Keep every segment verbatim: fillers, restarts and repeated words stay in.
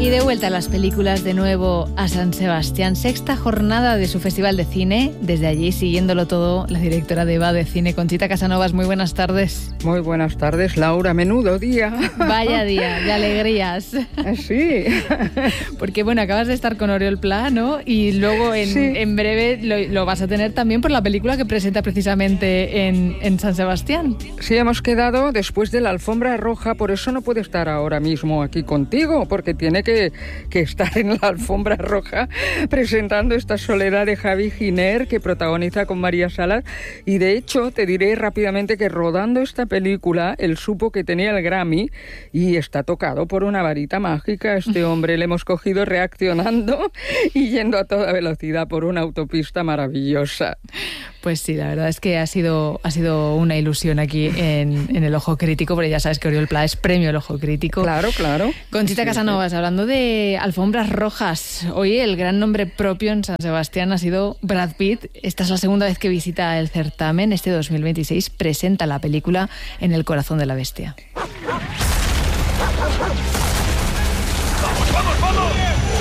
Y de vuelta a las películas, de nuevo a San Sebastián, sexta jornada de su Festival de Cine. Desde allí, siguiéndolo todo, la directora de EVA de Cine, Conchita Casanovas. Muy buenas tardes. Muy buenas tardes, Laura. Menudo día. Vaya día, de alegrías. Sí. Porque, bueno, acabas de estar con Oriol Pla, ¿no? Y luego, en, sí. en breve, lo, lo vas a tener también por la película que presenta precisamente en, en San Sebastián. Sí, hemos quedado después de la alfombra roja, por eso no puede estar ahora mismo aquí contigo, porque tiene que Que, que estar en la alfombra roja presentando esta Soledad de Javi Giner, que protagoniza con María Salas. Y de hecho te diré rápidamente que rodando esta película él supo que tenía el Grammy y está tocado por una varita mágica. Este hombre le hemos cogido reaccionando y yendo a toda velocidad por una autopista maravillosa. Pues sí, la verdad es que ha sido, ha sido una ilusión aquí en, en el Ojo Crítico, porque ya sabes que Oriol Pla es premio El Ojo Crítico. Claro, claro. Conchita sí, Casanovas, sí. hablando de alfombras rojas, hoy el gran nombre propio en San Sebastián ha sido Brad Pitt. Esta es la segunda vez que visita el certamen. Este dos mil veintiséis presenta la película En el corazón de la bestia. ¡Vamos, vamos, vamos!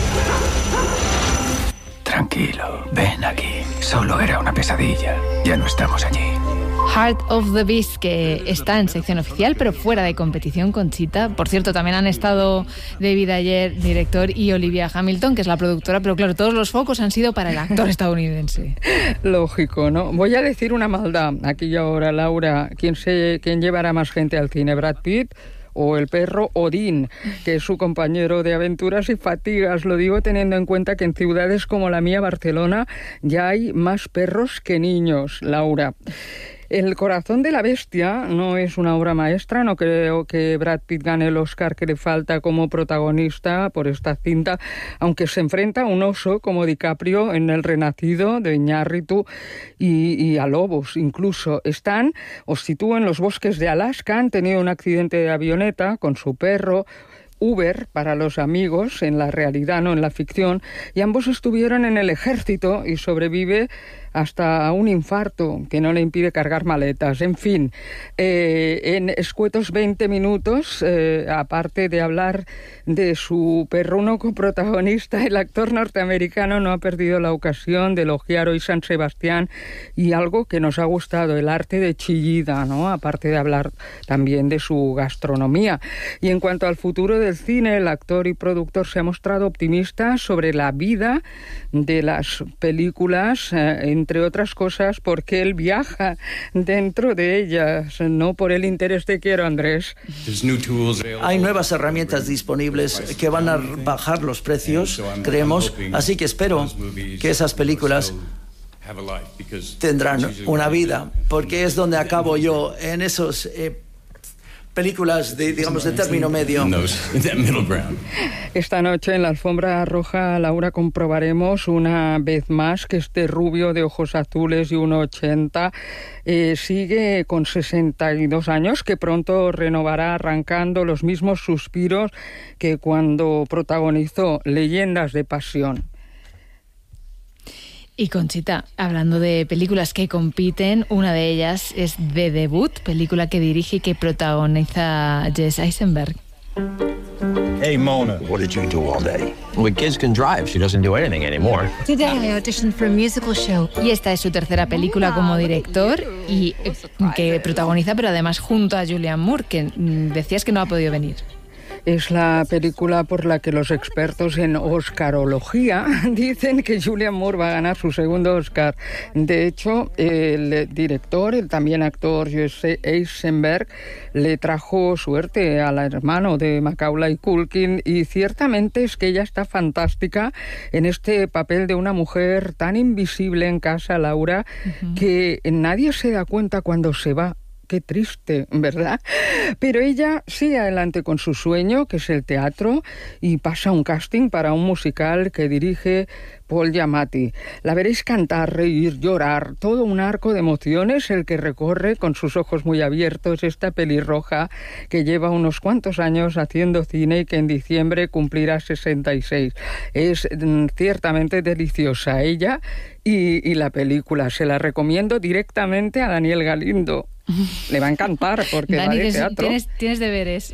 Tranquilo, ven aquí. Solo era una pesadilla. Ya no estamos allí. Heart of the Beast, que está en sección oficial, pero fuera de competición, Conchita. Por cierto, también han estado David Ayer, director, y Olivia Hamilton, que es la productora, pero claro, todos los focos han sido para el actor estadounidense. Lógico, ¿no? Voy a decir una maldad aquí y ahora, Laura. ¿Quién, se, quién llevará más gente al cine? ¿Brad Pitt o el perro Odín, que es su compañero de aventuras y fatigas? Lo digo teniendo en cuenta que en ciudades como la mía, Barcelona, ya hay más perros que niños, Laura. El corazón de la bestia no es una obra maestra, no creo que Brad Pitt gane el Oscar que le falta como protagonista por esta cinta, aunque se enfrenta a un oso como DiCaprio en El Renacido de Iñárritu y, y a lobos incluso. Están, os sitúo en los bosques de Alaska, han tenido un accidente de avioneta con su perro, Uber para los amigos, en la realidad, no en la ficción, y ambos estuvieron en el ejército y sobrevive hasta un infarto que no le impide cargar maletas. En fin, eh, en escuetos veinte minutos, eh, aparte de hablar de su perruno coprotagonista, el actor norteamericano no ha perdido la ocasión de elogiar hoy San Sebastián y algo que nos ha gustado, el arte de Chillida, ¿no? Aparte de hablar también de su gastronomía. Y en cuanto al futuro del cine, el actor y productor se ha mostrado optimista sobre la vida de las películas, eh, entre otras cosas porque él viaja dentro de ellas, no por el interés te quiero, Andrés. Hay nuevas herramientas disponibles que van a bajar los precios, creemos, así que espero que esas películas tendrán una vida, porque es donde acabo yo, en esos eh, películas de, digamos, de término medio. Esta noche en la alfombra roja, Laura, comprobaremos una vez más que este rubio de ojos azules y uno ochenta eh, sigue con sesenta y dos años, que pronto renovará arrancando los mismos suspiros que cuando protagonizó Leyendas de Pasión. Y Conchita, hablando de películas que compiten, una de ellas es The Debut, película que dirige y que protagoniza Jesse Eisenberg. Hey, Mona. What did you do all day? Well, kids can drive. She doesn't do anything anymore. Today I auditioned for a musical show. Y esta es su tercera película como director y eh, que protagoniza, pero además junto a Julianne Moore, que mm, decías que no ha podido venir. Es la película por la que los expertos en Oscarología dicen que Julianne Moore va a ganar su segundo Oscar. De hecho, el director, el también actor Jesse Eisenberg, le trajo suerte al hermano de Macaulay Culkin y ciertamente es que ella está fantástica en este papel de una mujer tan invisible en casa, Laura, uh-huh. que nadie se da cuenta cuando se va. Qué triste, ¿verdad? Pero ella sigue adelante con su sueño, que es el teatro, y pasa un casting para un musical que dirige Paul Giamatti. La veréis cantar, reír, llorar, todo un arco de emociones el que recorre con sus ojos muy abiertos esta pelirroja que lleva unos cuantos años haciendo cine y que en diciembre cumplirá sesenta y seis. Es mm, ciertamente deliciosa ella y, y la película. Se la recomiendo directamente a Daniel Galindo. Le va a encantar porque Dani, va de tienes, teatro. Tienes, tienes deberes.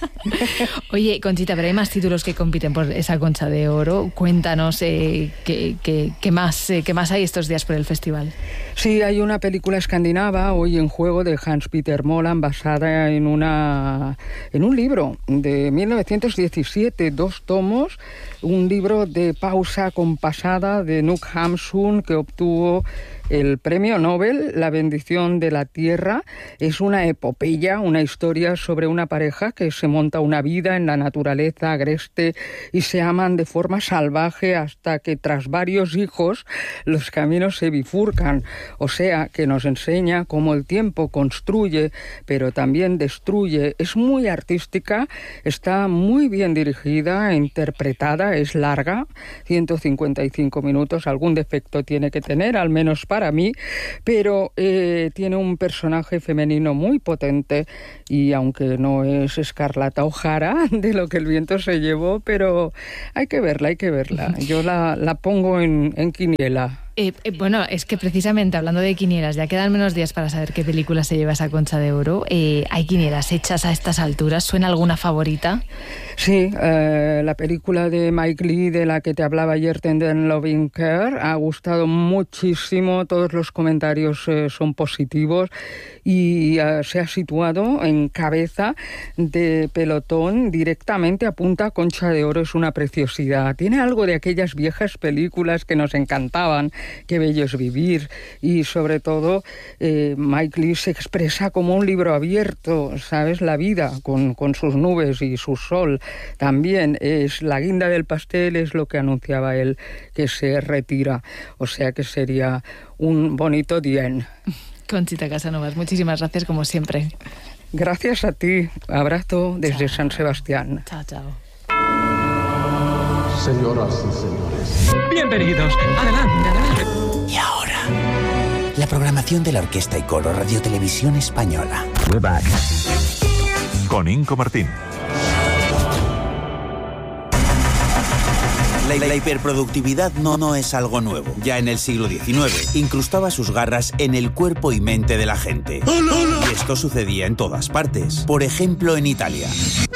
Oye, Conchita, pero hay más títulos que compiten por esa Concha de Oro. Cuéntanos eh, qué, qué, qué, más, eh, qué más hay estos días por el festival. Sí, hay una película escandinava, Hoy en juego, de Hans-Peter Moland, basada en, una, en un libro de mil novecientos diecisiete, dos tomos, un libro de pausa compasada de Knut Hamsun, que obtuvo el premio Nobel, La bendición de la tierra. Es una epopeya, una historia sobre una pareja que se monta una vida en la naturaleza agreste y se aman de forma salvaje hasta que tras varios hijos los caminos se bifurcan. O sea, que nos enseña cómo el tiempo construye, pero también destruye. Es muy artística, está muy bien dirigida, interpretada, es larga, ciento cincuenta y cinco minutos, algún defecto tiene que tener, al menos para mí, pero eh, tiene un personaje femenino muy potente y aunque no es Escarlata O'Hara, de Lo que el viento se llevó, pero hay que verla, hay que verla. Yo la, la pongo en, en quiniela. Eh, eh, bueno, es que precisamente hablando de quinielas, ya quedan menos días para saber qué película se lleva esa Concha de Oro. Eh, ¿Hay quinielas hechas a estas alturas? ¿Suena alguna favorita? Sí, eh, la película de Mike Leigh, de la que te hablaba ayer, Tender Loving Care, ha gustado muchísimo, todos los comentarios eh, son positivos y eh, se ha situado en cabeza de pelotón, directamente apunta Concha de Oro, es una preciosidad. Tiene algo de aquellas viejas películas que nos encantaban, Qué bello es vivir, y sobre todo eh, Mike Leigh se expresa como un libro abierto, ¿sabes? La vida con, con sus nubes y su sol también es la guinda del pastel, es lo que anunciaba él, que se retira, o sea que sería un bonito día. Conchita Casanovas, muchísimas gracias como siempre. Gracias a ti, abrazo desde Chao. San Sebastián. Chao, chao. Señoras y señores. Bienvenidos. Adelante, adelante. Y ahora, la programación de la Orquesta y Coro Radio Televisión Española. We're back. Con Inco Martín. La, la hiperproductividad no, no es algo nuevo. Ya en el siglo diecinueve incrustaba sus garras en el cuerpo y mente de la gente. Y esto sucedía en todas partes. Por ejemplo, en Italia.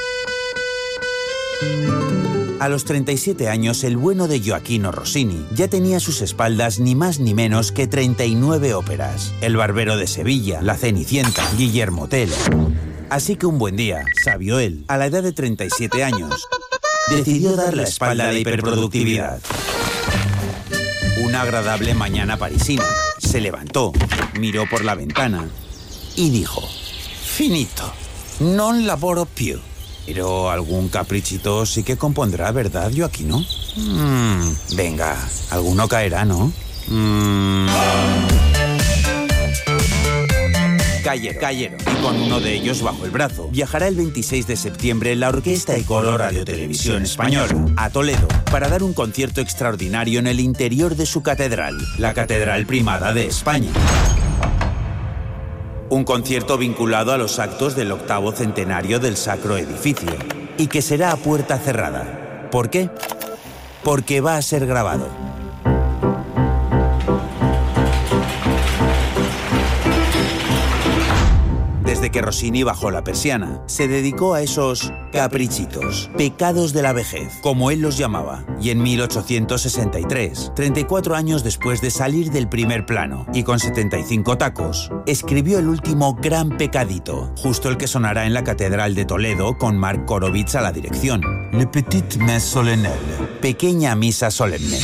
A los treinta y siete años, el bueno de Gioacchino Rossini ya tenía a sus espaldas ni más ni menos que treinta y nueve óperas. El Barbero de Sevilla, La Cenicienta, Guillermo Tell. Así que un buen día, sabio él, a la edad de treinta y siete años, decidió dar la espalda a la hiperproductividad. Una agradable mañana parisina. Se levantó, miró por la ventana y dijo: finito, non lavoro più. Pero algún caprichito sí que compondrá, ¿verdad, Gioacchino? Mm, venga, alguno caerá, ¿no? Mm. Cayeron, cayeron. Y con uno de ellos bajo el brazo, viajará el veintiséis de septiembre la Orquesta y Coro Radio Televisión Española a Toledo para dar un concierto extraordinario en el interior de su catedral, la Catedral Primada de España. Un concierto vinculado a los actos del octavo centenario del sacro edificio y que será a puerta cerrada. ¿Por qué? Porque va a ser grabado. Desde que Rossini bajó la persiana, se dedicó a esos caprichitos, pecados de la vejez, como él los llamaba. Y en mil ochocientos sesenta y tres, treinta y cuatro años después de salir del primer plano y con setenta y cinco tacos, escribió el último gran pecadito, justo el que sonará en la Catedral de Toledo con Mark Korovitz a la dirección. Le Petit Messe Solennelle, Pequeña Misa Solemne.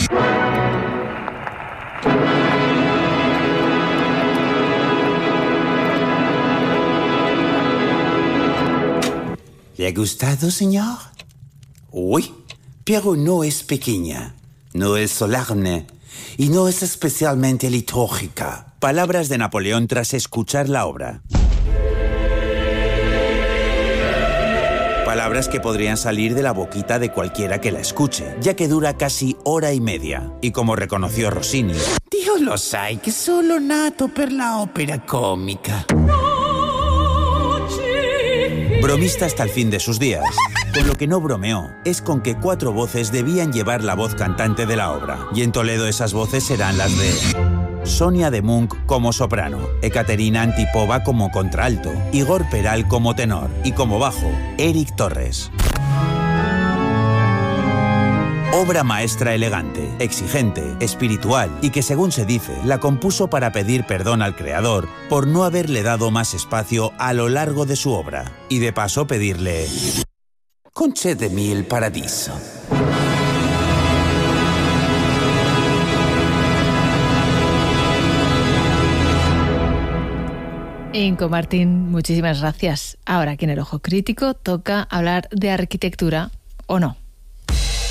¿Le ha gustado, señor? Oui, pero no es pequeña, no es solemne y no es especialmente litúrgica. Palabras de Napoleón tras escuchar la obra. Palabras que podrían salir de la boquita de cualquiera que la escuche, ya que dura casi hora y media. Y como reconoció Rossini, Dio lo sai che solo nato per la ópera cómica. Bromista hasta el fin de sus días. Con lo que no bromeó es con que cuatro voces debían llevar la voz cantante de la obra. Y en Toledo esas voces serán las de Sonia de Munch como soprano, Ekaterina Antipova como contralto, Igor Peral como tenor y como bajo, Eric Torres. Obra maestra elegante, exigente, espiritual y que, según se dice, la compuso para pedir perdón al creador por no haberle dado más espacio a lo largo de su obra y de paso pedirle: concédeme el paradiso. Inco Martín, muchísimas gracias. Ahora aquí en El Ojo Crítico toca hablar de arquitectura, ¿o no?